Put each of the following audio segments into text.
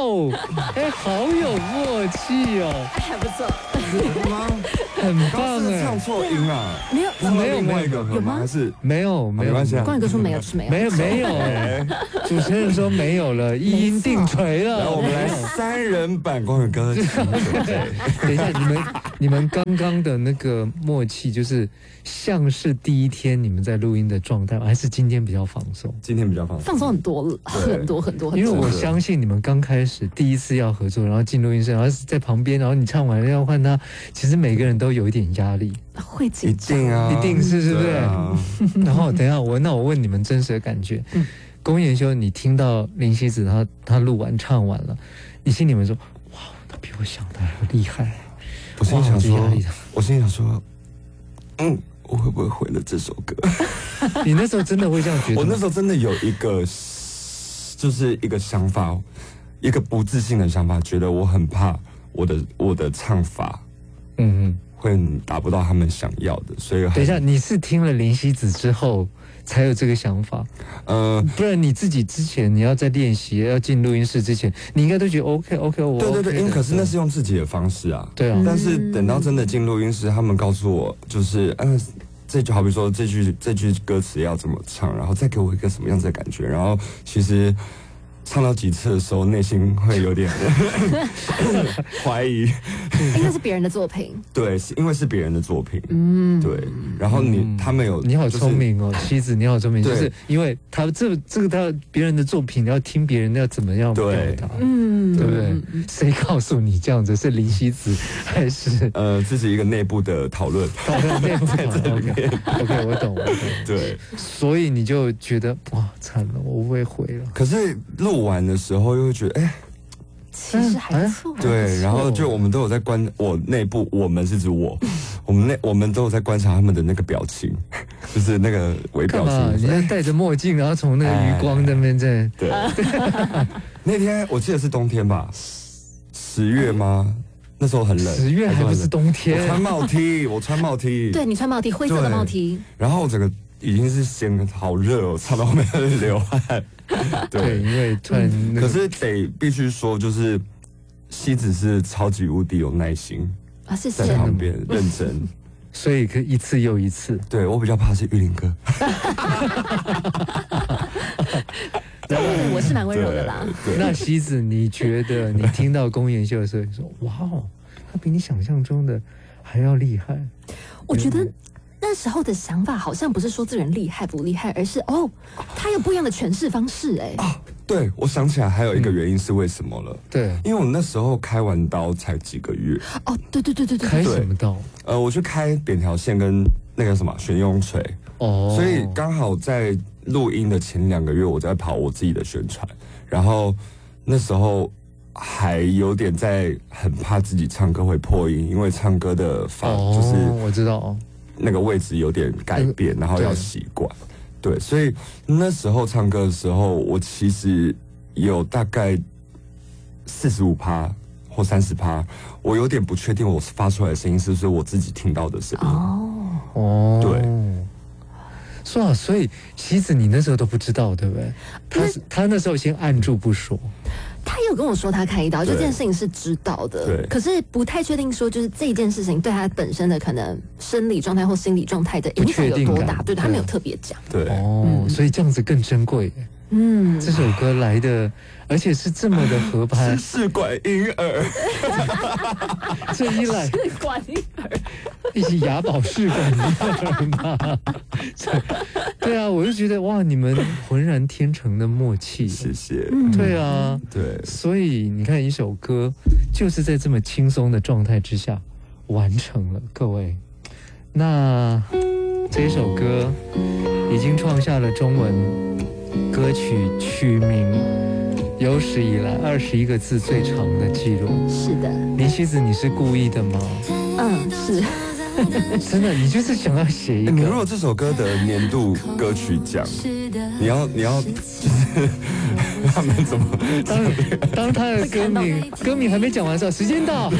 哦，哎，好有默契哦， 还不错。 真的吗？ 很棒哎！ 唱错音啊？ 没有， 没有另外一个有吗？还是没有没关系啊。 光宇哥说没有，就是没有。 没有哎，主持人说没有了，一音定锤了。 然后我们来3人版光宇哥。 等一下，你们刚刚的那个默契，就是像是第一天你们在录音的状态，还是今天比较放松？ 今天比较放松， 放松很多，很多。 因为我相信你们刚开始第一次要合作，然后进录音室，然后在旁边，然后你唱完要换他，其实每个人都有一点压力， 会紧张， 一定是，对不对？然后等一下我问你们真实的感觉。公研修，你听到林夕子他录完唱完了，你心里面说哇，他比我想的还要厉害。 我心里想说，我会不会毁了这首歌？ 你那时候真的会这样觉得？ 我那时候真的有一个，就是一个想法，一个不自信的想法，觉得我很怕我的唱法，会达不到他们想要的，所以等一下，你是听了林夕子之后才有这个想法？不然你自己之前你要在练习要进录音室之前，你应该都觉得 OK， 我 OK 对，因为可是那是用自己的方式啊， 对啊。 但是等到真的进录音室，他们告诉我，就是这就好比说这句歌词要怎么唱，然后再给我一个什么样子的感觉，然后其实唱到几次的时候，内心会有点怀疑， 应该是别人的作品。 对，是因为是别人的作品。对。然后他们有， 你好聪明哦，西子，你好聪明，就是因为他这个他别人的作品，你要听别人要怎么样表达，对不对？谁告诉你这样子？是林夕子还是这是一个内部的讨论？ 内部讨论。OK， 我懂。 对， 所以你就觉得哇，惨了，我会毁了。 可是录完的时候又会觉得， 其实还不错。 对，然后就我们都有在我内部，我们是指我们都有在观察他们的那个表情，就是那个微表情。 你在戴着墨镜，然后从那个余光那边在。 对。那天我记得是冬天吧，10月吗？那时候很冷。 10月还不是冬天。 我穿帽 T。 对，你穿帽 T， 灰色的帽 T。 然后整个已经是显好热哦，唱到后面流汗。 对，因为突然可是必须说，就是西子是超级无敌有耐心啊，谢谢，在旁边认真， 所以可以一次又一次。 对，我比较怕是玉林哥。 对，我是蛮温柔的啦。 那西子，你觉得你听到公研秀的时候，你说哇哦，他比你想象中的还要厉害？ 我觉得那时候的想法好像不是说这人厉害不厉害，而是他有不一样的诠释方式。 对，我想起来还有一个原因是为什么了？ 对， 因为我那时候开完刀才几个月。 对， 开什么刀？ 我去开扁条线跟那个什么悬雍垂。所以刚好在录音的前2个月，我在跑我自己的宣传，然后那时候还有点很怕自己唱歌会破音，因为唱歌的就是我知道那个位置有点改变，然后要习惯。对，所以那时候唱歌的时候，我其实有大概45%或30%，我有点不确定我发出来的声音是不是我自己听到的声音。对。 是啊，所以西子你那时候都不知道，对不对？他那时候先按住不说。 他有跟我说他开刀，就这件事情是知道的， 对， 可是不太确定说就是这件事情对他本身的可能生理状态或心理状态的影响有多大，对，他没有特别讲。 对， 所以这样子更珍贵。这首歌来的，而且是这么的合拍， 试管婴儿， 这一来试管婴儿， 一起雅宝试管婴儿嘛。对啊，我就觉得哇，你们浑然天成的默契， 谢谢。 对啊， 对， 所以你看一首歌，就是在这么轻松的状态之下完成了，各位。那这一首歌已经创下了中文歌曲曲名有史以来21个字最长的记录。 是的， 林夕子，你是故意的吗？ 是。 真的，你就是想要写一个。 你如果这首歌的年度歌曲奖，你要，就是他们怎么？ 当他的歌名还没讲完的时候，时间到。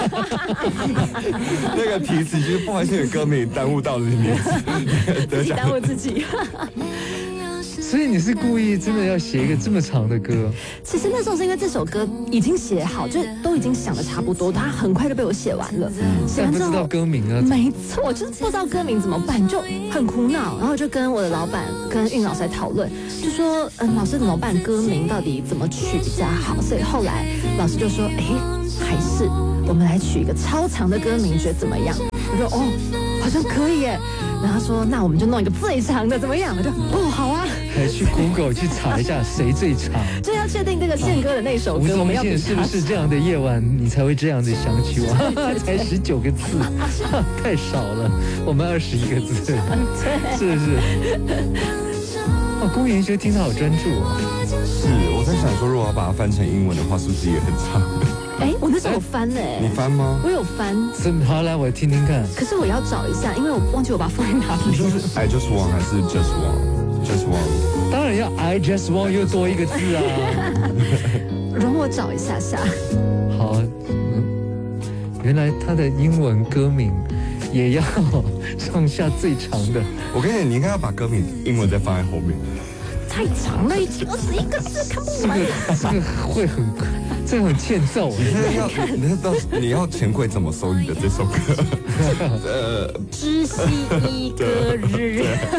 那个题词就是不好意思，歌名耽误到了你， 自己耽误自己。 所以你是故意真的要写一个这么长的歌？ 其实那时候是因为这首歌已经写好，就都已经想的差不多，它很快就被我写完了。写完之后但不知道歌名啊？ 没错，就是不知道歌名怎么办，就很苦恼。然后就跟我的老板、跟韵老师来讨论，就说老师怎么办？歌名到底怎么取比较好？所以后来老师就说，还是我们来取一个超长的歌名，你觉得怎么样？我说好像可以耶。然后他说那我们就弄一个最长的，怎么样？我就好啊。 还去 Google 去查一下谁最长， 就要确定这个宪歌的那首歌，我们要比是不是这样的夜晚你才会这样子想起我？才19个字，太少了，我们21个字，是不是？公研学听得好专注哦。 是，我在想说，如果要把它翻成英文的话，是不是也很长？ 我那时候有翻嘞。 你翻吗？ 我有翻。 好，来我听听看。 可是我要找一下，因为我忘记我把它放在哪里。 你说是 I just want 还是 just want？Just want。 当然要 I just want 又多一个字啊。 容我找一下下。 好，原来他的英文歌名也要上下最长的。 我跟你讲，你应该要把歌名英文再放在后面。 太长了，已经21个字，看不完。 这个会很，这个很欠揍。 你要钱柜怎么搜你的这首歌？ 知悉一个日。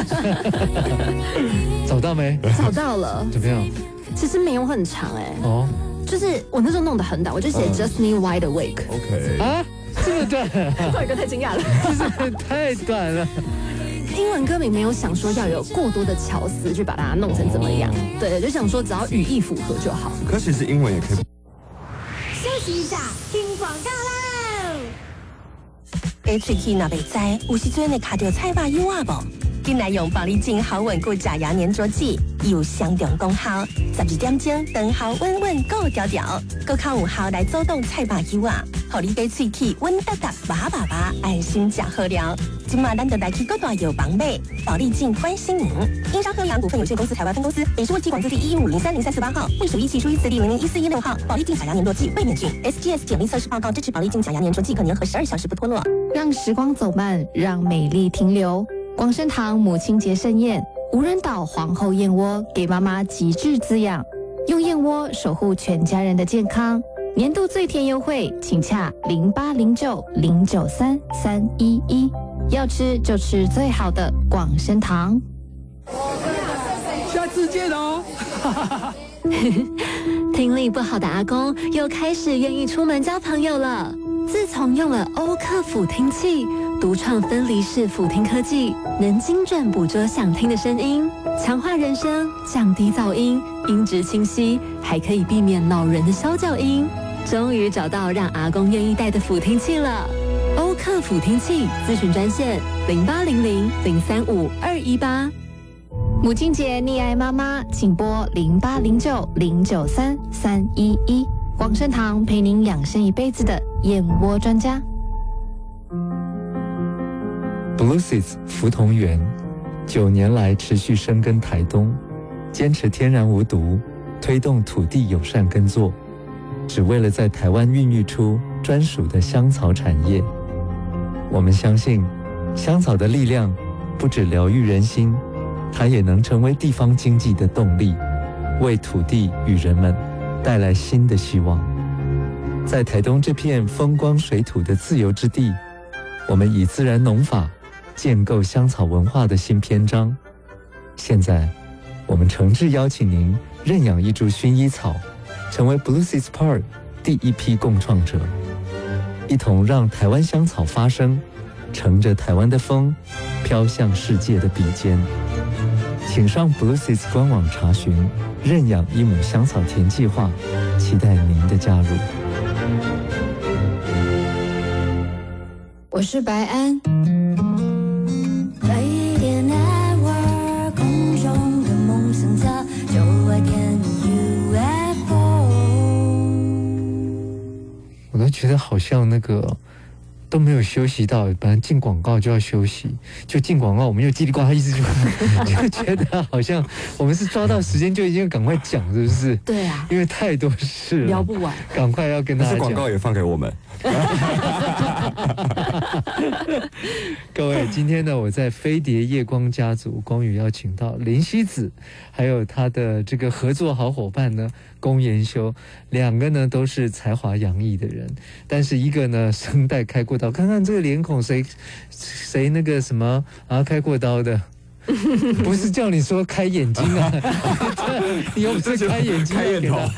找到没？ 找到了。 怎么样？ 其实没有很长就是我那时候弄得很短，我就写 Just me wide awake。OK。啊， 这么短？ 慧哥太惊讶了， 这太短了。 英文歌名没有想说要有过多的巧思去把它弄成怎么样，对，就想说只要语义符合就好。 可其实英文也可以。 休息一下，听广告喽。A嘴齿若袂知，有时阵会卡到菜肉油啊无？进来用保利净好稳固假牙粘着剂，有相同功效。12点钟长效稳稳够条条，更靠有效来阻挡菜肉油啊，互你把喙齿稳达达、拔拔拔，安心吃好料。今嘛咱就来去各大药房买保利净关心您。英商科阳股份有限公司台湾分公司，北市卫计管字第115030348号，隶属1期书1次第001416号。保利净假牙粘着剂卫冕菌 ，SGS 检力测试报告支持保利净假牙粘着剂可粘合12小时不脱落。 让时光走慢，让美丽停留。广生堂母亲节盛宴，无人岛皇后燕窝给妈妈极致滋养，用燕窝守护全家人的健康。年度最甜优惠，请洽0809093311。要吃就吃最好的广生堂。 下次见哦。 听力不好的阿公又开始愿意出门交朋友了。自从用了欧克辅听器，独创分离式辅听科技，能精准捕捉想听的声音，强化人声，降低噪音，音质清晰，还可以避免恼人的消噪音。终于找到让阿公愿意带的辅听器了。欧克辅听器咨询专线0800035218。 母亲节溺爱妈妈，请拨0809093311。广生堂陪您养生一辈子的燕窝专家。 Blueseeds 福同源9年来持续深耕台东，坚持天然无毒，推动土地友善耕作，只为了在台湾孕育出专属的香草产业。我们相信，香草的力量不只疗愈人心，它也能成为地方经济的动力，为土地与人们带来新的希望。在台东这片风光水土的自由之地，我们以自然农法建构香草文化的新篇章。现在，我们诚挚邀请您认养一株薰衣草，成为 Blueseeds Park 第一批共创者，一同让台湾香草发声，乘着台湾的风，飘向世界的笔尖。请上 Blueseeds 官网查询认养一亩香草田计划，期待您的加入。 我是白安。 空中的梦想家就爱看 UFO。 我都觉得好像那个都没有休息到，本来进广告就要休息，就进广告我们又叽里呱啦一直就觉得好像我们是抓到时间就已经赶快讲，是不是？ 对啊， 因为太多事了， 聊不完， 赶快要跟大家讲。 但是广告也放给我们。 各位，今天呢，我在飞碟夜光家族，光宇邀请到林希子，还有他的这个合作好伙伴呢，龚妍修，两个呢都是才华洋溢的人，但是一个呢声带开过刀，看看这个脸孔，谁那个什么啊开过刀的？不是叫你说开眼睛啊，你又不是开眼睛， 开眼头，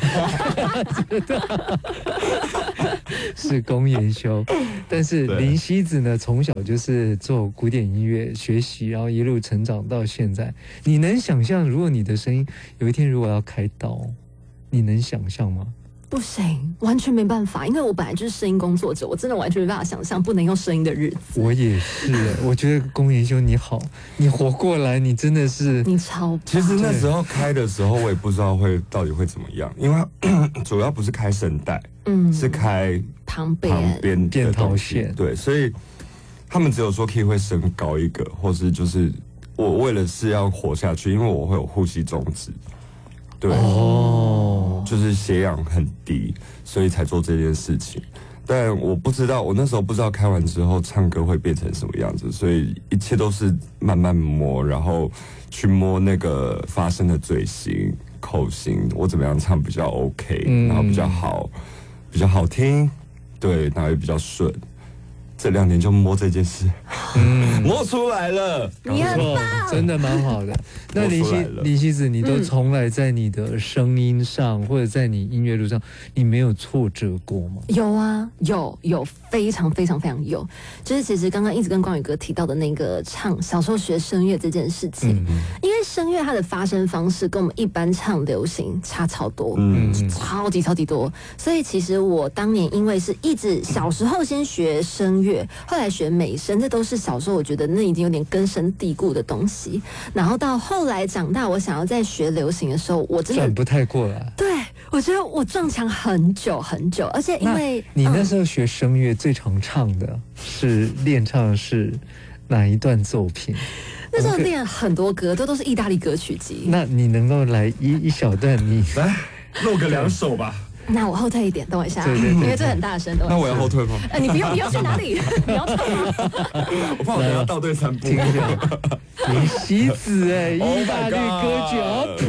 是龚妍修。但是林希子呢，从小就是做古典音乐学习，然后一路成长到现在。你能想象，如果你的声音有一天如果要开刀，你能想象吗？ 不行，完全没办法，因为我本来就是声音工作者，我真的完全没办法想象不能用声音的日子。 我也是，我觉得龚妍修你好，你活过来，你真的是你超棒。 其实那时候开的时候，我也不知道到底会怎么样，因为主要不是开声带，是开旁边电陶的东西线， 对，所以他们只有说 key 会升高一个，或是就是我为了是要活下去，因为我会有呼吸中止。对，就是血氧很低，所以才做这件事情。但我不知道，我那时候不知道开完之后唱歌会变成什么样子，所以一切都是慢慢摸，然后去摸那个发声的嘴型、口型，我怎么样唱比较 OK，然后比较好听，对，然后也比较顺。这2年就摸这件事，摸出来了， 你很棒， 真的蛮好的。那林希子，你都从来在你的声音上，或者在你音乐路上，你没有挫折过吗？ 有啊，有，非常非常非常有。就是其实刚刚一直跟光宇哥提到的那个小时候学声乐这件事情，因为声乐它的发声方式跟我们一般唱流行差超多，超级多。所以其实我当年因为是一直小时候先学声乐，后来学美声，这都是小时候我觉得那已经有点根深蒂固的东西。然后到后来长大，我想要再学流行的时候，我真的转不太过来。 对，我觉得我撞墙很久，而且因为你那时候学声乐最常唱的练唱的是哪一段作品？ 那时候练很多歌，都是意大利歌曲集。 那你能够来一小段，你来录个2首吧。 那我后退一点，等我一下， 对， 因为这很大声。 那我要后退吗？ 你不用，你要去哪里？你要唱吗？ 我怕我等下倒退3步。 听一下，林希子意大利歌曲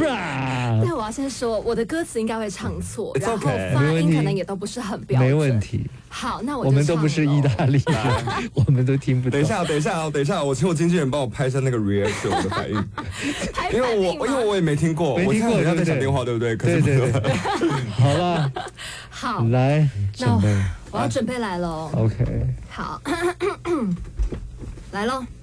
opera。 对，我要先说，我的歌词应该会唱错，然后 okay 发音可能也都不是很标准。 没问题。 好，那我们都不是意大利人，我们都听不懂。 等一下，我请我经纪人帮我拍一下那个 reaction 我的反应，因为我也没听过，我现在等一下在讲电话，对不对？ 对，好了， 好， 来准备， 我要准备来喽。 OK， 好，来喽。